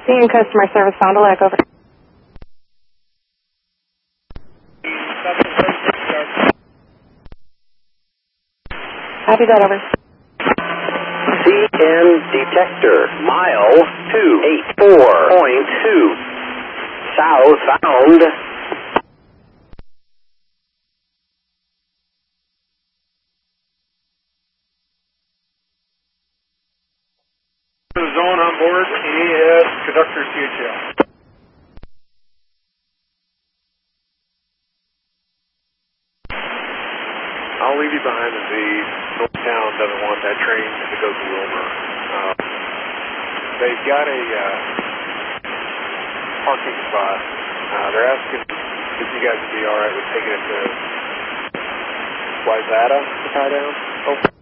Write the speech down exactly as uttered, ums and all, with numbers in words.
Seeing customer service, Fond du Lac, over. Copy that, over. C N detector, mile two eight four point two, southbound. Zone on board, he has conductor C H L. I'll leave you behind as the North Town doesn't want that train to go through Wilmer. Uh, they've got a uh, parking spot. Uh, they're asking if you guys would be alright with taking it to Wayzata to tie down. Oh.